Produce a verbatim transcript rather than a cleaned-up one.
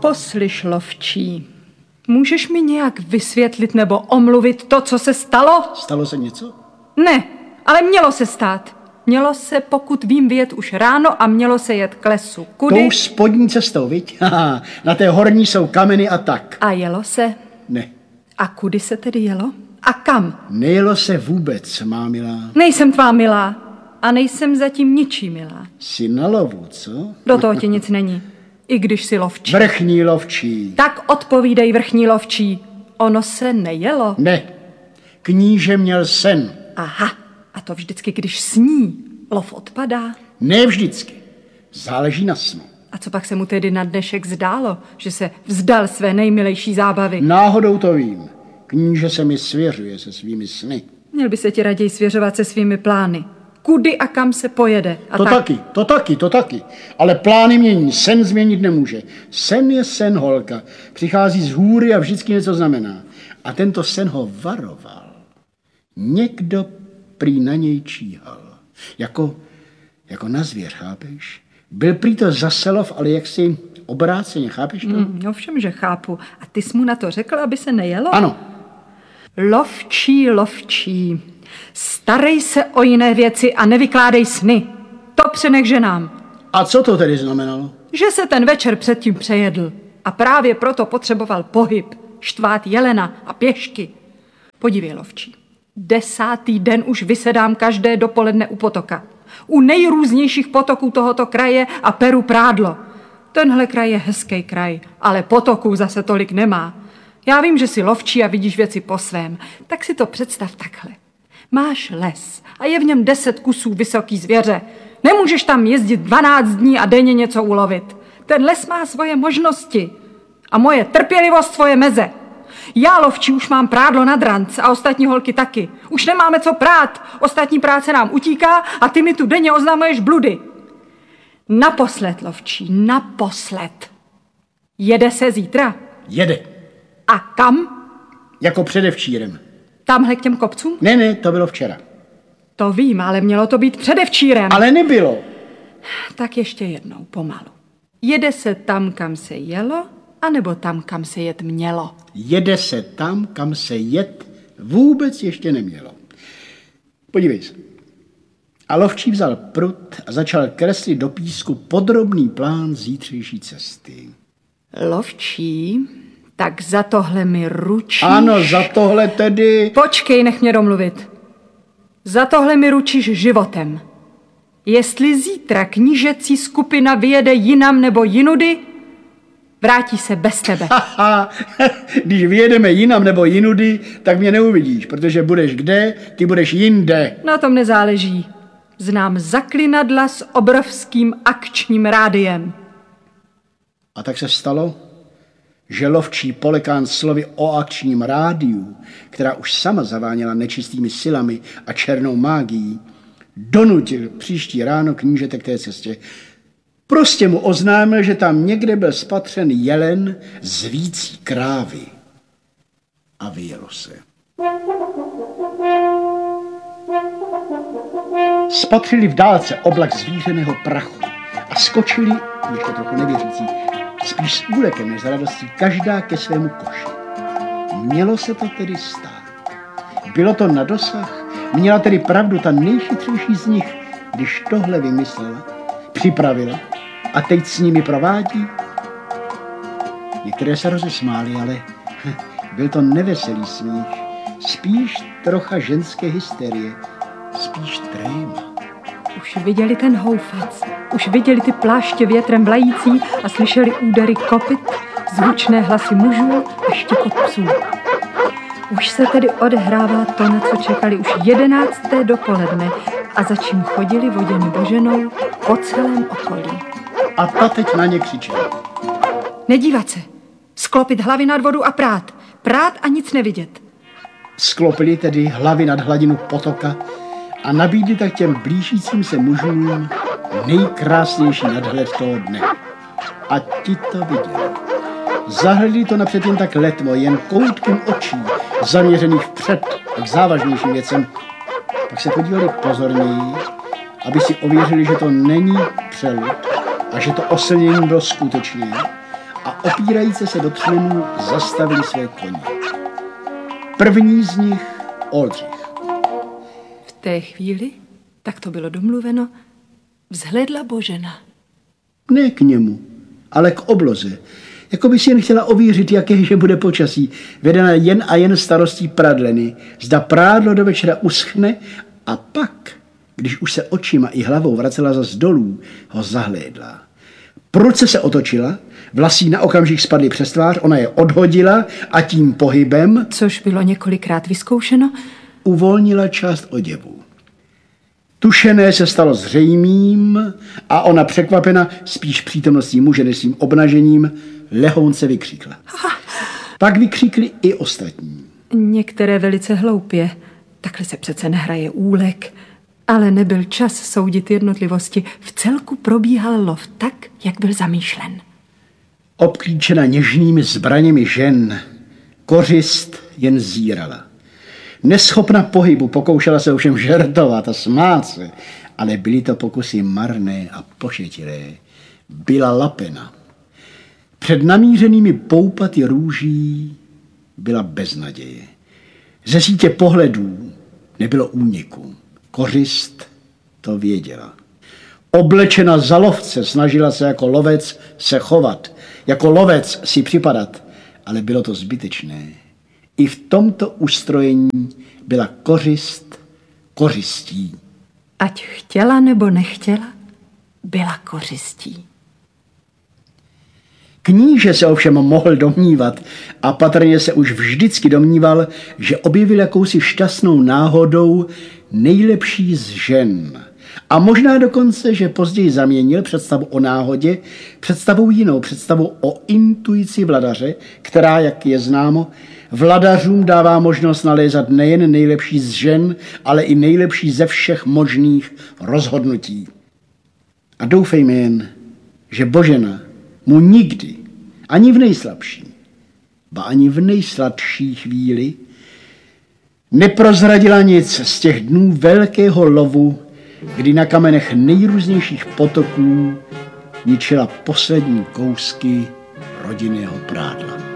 Poslyš, lovčí, můžeš mi nějak vysvětlit nebo omluvit to, co se stalo? Stalo se něco? Ne, ale mělo se stát. Mělo se, pokud vím, vyjet už ráno a mělo se jet k lesu. Kudy? Tou spodní cestou, viď? Haha, na té horní jsou kameny a tak. A jelo se? Ne. A kudy se tedy jelo? A kam? Nejelo se vůbec, má milá. Nejsem tvá milá. A nejsem zatím ničí milá. Jsi na lovu, co? Do toho ti nic není. I když jsi lovčí. Vrchní lovčí. Tak odpovídej, vrchní lovčí. Ono se nejelo? Ne. Kníže měl sen. Aha. A to vždycky, když sní, lov odpadá? Ne vždycky. Záleží na snu. A co pak se mu tedy na dnešek zdálo, že se vzdal své nejmilejší zábavy? Náhodou to vím. Kníže se mi svěřuje se svými sny. Měl by se ti raději svěřovat se svými plány. Kudy a kam se pojede. A to tak... taky, to taky, to taky. Ale plány mění, sen změnit nemůže. Sen je sen, holka. Přichází z hůry a vždycky něco znamená. A tento sen ho varoval. Někdo prý na něj číhal. Jako, jako na zvěř, chápeš? Byl prý to Zaselov, ale jaksi obráceně, chápeš to? Mm, no všem, že chápu. A ty jsi mu na to řekl, aby se nejelo? Ano. Lovčí, lovčí, starej se o jiné věci a nevykládej sny. To přenech ženám. A co to tedy znamenalo? Že se ten večer předtím přejedl a právě proto potřeboval pohyb, štvát jelena a pěšky. Podívej, lovčí, desátý den už vysedám každé dopoledne u potoka. U nejrůznějších potoků tohoto kraje a peru prádlo. Tenhle kraj je hezký kraj, ale potoků zase tolik nemá. Já vím, že jsi lovčí a vidíš věci po svém, tak si to představ takhle. Máš les a je v něm deset kusů vysoký zvěře. Nemůžeš tam jezdit dvanáct dní a denně něco ulovit. Ten les má svoje možnosti a moje trpělivost svoje meze. Já, lovčí, už mám prádlo nad ranc a ostatní holky taky. Už nemáme co prát, ostatní práce nám utíká a ty mi tu denně oznamuješ bludy. Naposled, lovčí, naposled. Jede se zítra? Jede. A kam? Jako předevčírem. Tamhle k těm kopcům? Ne, ne, to bylo včera. To vím, ale mělo to být předevčírem. Ale nebylo. Tak ještě jednou, pomalu. Jede se tam, kam se jelo, anebo tam, kam se jet mělo? Jede se tam, kam se jet vůbec ještě nemělo. Podívej se. A lovčí vzal prut a začal kreslit do písku podrobný plán zítřejší cesty. Lovčí, tak za tohle mi ručíš? Ano, za tohle tedy... Počkej, nech mě domluvit. Za tohle mi ručíš životem. Jestli zítra knížecí skupina vyjede jinam nebo jinudy, vrátí se bez tebe. Když vyjedeme jinam nebo jinudy, tak mě neuvidíš, protože budeš kde, ty budeš jinde. Na tom nezáleží. Znám zaklinadla s obrovským akčním rádiem. A tak se stalo, že lovčí polekán slovy o akčním rádiu, která už sama zaváněla nečistými silami a černou mágií, donutil příští ráno knížete k té cestě. Prostě mu oznámil, že tam někde byl spatřen jelen z vící krávy. A vyjelo se. Spatřili v dálce oblak zvířeného prachu a skočili, ještě trochu nevěřící, spíš s úlekem než s radostí, každá ke svému koši. Mělo se to tedy stát. Bylo to na dosah, měla tedy pravdu ta nejchytřejší z nich, když tohle vymyslela, připravila a teď s nimi provádí. Některé se rozesmály, ale byl to neveselý smích, spíš trocha ženské hysterie, spíš tréma. Už viděli ten houfac, už viděli ty pláště větrem vlající a slyšeli údery kopyt, zvučné hlasy mužů a štěkot psů. Už se tedy odehrává to, na co čekali už jedenácté dopoledne a za čím chodili voděni Boženou po celém okolí. A ta teď na ně křičela. Nedívat se, sklopit hlavy nad vodu a prát, prát a nic nevidět. Sklopili tedy hlavy nad hladinu potoka a nabídli tak těm blížícím se mužům nejkrásnější nadhled toho dne. A ti to viděli. Zahledli to napřed jen tak letmo, jen koutkem očí, zaměřených vpřed k závažnějším věcem. Pak se podívali pozorněji, aby si ověřili, že to není přelud a že to oslnění bylo skutečně. a opírajíce se do třmenů zastavili své koně. První z nich Oldřich. V té chvíli, tak to bylo domluveno, vzhlédla Božena. Ne k němu, ale k obloze. Jako by si jen chtěla ověřit, jaké bude počasí, vedena jen a jen starostí pradleny. Zda prádlo do večera uschne a pak, když už se očima i hlavou vracela zas dolů, ho zahlédla. Prudce se otočila, vlasy na okamžik spadly přes tvář, ona je odhodila a tím pohybem, což bylo několikrát vyzkoušeno, uvolnila část oděvu. Tušené se stalo zřejmým a ona překvapena spíš přítomností muže než svým obnažením lehounce vykřikla. Pak vykřikli i ostatní. Některé velice hloupě. Takhle se přece nehraje úlek. Ale nebyl čas soudit jednotlivosti. V celku probíhal lov tak, jak byl zamýšlen. Obklíčena něžnými zbraněmi žen, kořist jen zírala. Neschopna pohybu, pokoušela se ovšem žertovat a smát se, ale byly to pokusy marné a pošetilé. Byla lapena. Před namířenými poupaty růží byla beznaděje. Ze sítě pohledů nebylo úniku. Kořist to věděla. Oblečena za lovce snažila se jako lovec se chovat, jako lovec si připadat, ale bylo to zbytečné. I v tomto ustrojení byla kořist kořistí. Ať chtěla nebo nechtěla, byla kořistí. Kníže se ovšem mohl domnívat a patrně se už vždycky domníval, že objevil jakousi šťastnou náhodou nejlepší z žen. A možná dokonce, že později zaměnil představu o náhodě představou jinou, představu o intuici vladaře, která, jak je známo, vladařům dává možnost nalézat nejen nejlepší z žen, ale i nejlepší ze všech možných rozhodnutí. A doufejme jen, že Božena mu nikdy, ani v nejslabší, ba ani v nejsladší chvíli, neprozradila nic z těch dnů velkého lovu, kdy na kamenech nejrůznějších potoků ničila poslední kousky rodinného prádla.